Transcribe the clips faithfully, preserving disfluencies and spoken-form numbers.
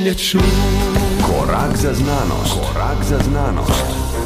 bolje čuti. Korak za znanost. Korak za znanost.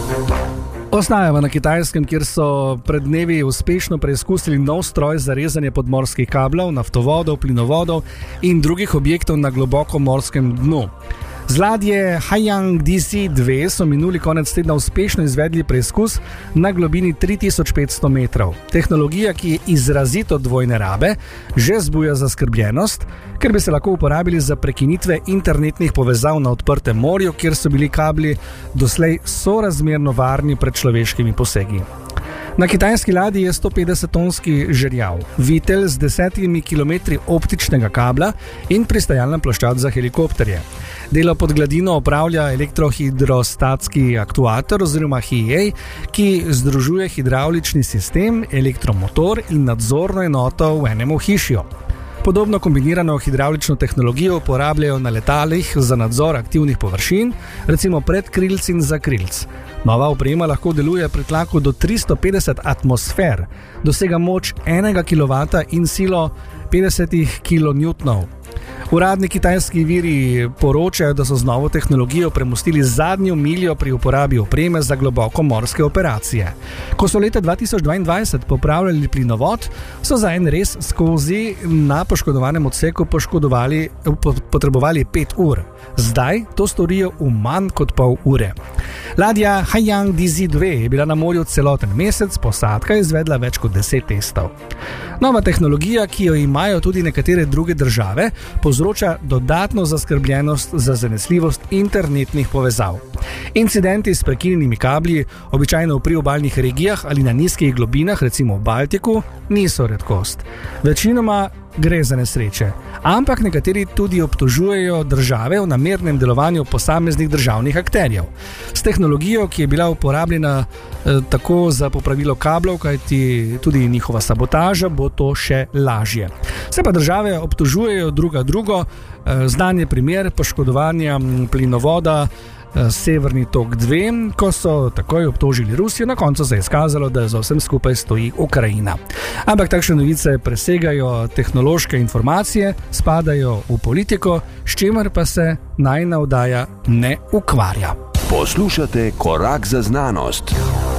Ostajamo na Kitajskem, kjer so pred dnevi uspešno preizkusili nov stroj za rezanje podmorskih kablov, naftovodov, plinovodov in drugih objektov na globoko morskem dnu. Z ladje Haiyang D C dva so minuli konec tedna uspešno izvedli preizkus na globini tri tisoč petsto metrov. Tehnologija, ki je izrazito dvojne rabe, že zbuja zaskrbljenost, ker bi se lahko uporabili za prekinitve internetnih povezav na odprtem morju, kjer so bili kabli doslej sorazmerno varni pred človeškimi posegi. Na kitajski ladji je sto petdeset tonski žerjav, vitel z desetimi kilometri optičnega kabla in pristajalna ploščad za helikopterje. Delo pod gladino opravlja elektrohidrostatski aktuator oziroma H I A, ki združuje hidravlični sistem, elektromotor in nadzorno enoto v enem ohišju. Podobno kombinirano hidravlično tehnologijo uporabljajo na letalih za nadzor aktivnih površin, recimo pred krilc in za krilc. Nova oprema lahko deluje pri tlaku do tristo petdeset atmosfer, dosega moč enega kilovata in silo petdeset kilonewtonov. Uradni kitajski viri poročajo, da so z novo tehnologijo premostili zadnjo miljo pri uporabi opreme za globoko morske operacije. Ko so leta dva tisoč dvaindvajset popravljali plinovod, so za en res skozi na poškodovanem odseku poškodovali, potrebovali pet ur. Zdaj to storijo v manj kot pol ure. Ladja Haiyang D C dva je bila na morju celoten mesec, posadka je izvedla več kot deset testov. Nova tehnologija, ki jo imajo tudi nekatere druge države, povzroča dodatno zaskrbljenost za zanesljivost internetnih povezav. Incidenti s prekinjenimi kabli, običajno v priobalnih regijah ali na nizkih globinah, recimo v Baltiku, niso redkost. Večinoma gre za nesreče, ampak nekateri tudi obtožujejo države o namernem delovanju posameznih državnih akterjev. S tehnologijo, ki je bila uporabljena eh, tako za popravilo kablov, kajti tudi njihova sabotaža, bo to še lažje. Se pa države obtožujejo druga drugo, eh, znan je primer poškodovanja plinovoda Severni tok dva, ko so takoj obtožili Rusijo, na koncu se je izkazalo, da za vsem skupaj stoji Ukrajina. Ampak takšne novice presegajo tehnološke informacije, spadajo v politiko, s čimer pa se najina oddaja ne ukvarja. Poslušate Korak za znanost.